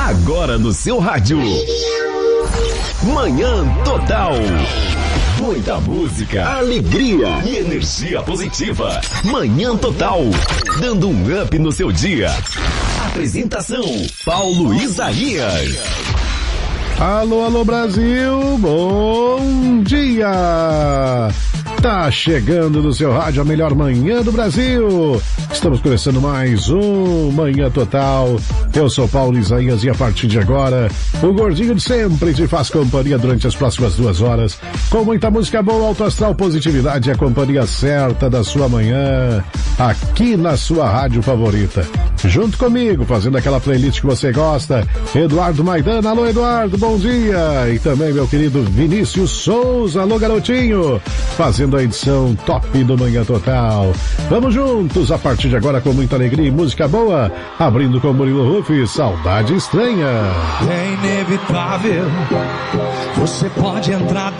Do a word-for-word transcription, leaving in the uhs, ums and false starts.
Agora no seu rádio. Manhã Total. Muita música, alegria e energia positiva. Manhã Total. Dando um up no seu dia. Apresentação: Paulo Isaías. Alô, alô Brasil, bom dia! Tá chegando no seu rádio a melhor manhã do Brasil. Estamos começando mais um Manhã Total. Eu sou Paulo Isaías e a partir de agora, o gordinho de sempre te faz companhia durante as próximas duas horas, com muita música boa, alto astral, positividade e a companhia certa da sua manhã, aqui na sua rádio favorita. Junto comigo, fazendo aquela playlist que você gosta, Eduardo Maidana. Alô, Eduardo, bom dia! E também meu querido Vinícius Souza. Alô, garotinho! Fazendo a edição top do Manhã Total. Vamos juntos, a partir de agora, com muita alegria e música boa, abrindo com Murilo Ruff, Saudade Estranha. É inevitável, você pode entrar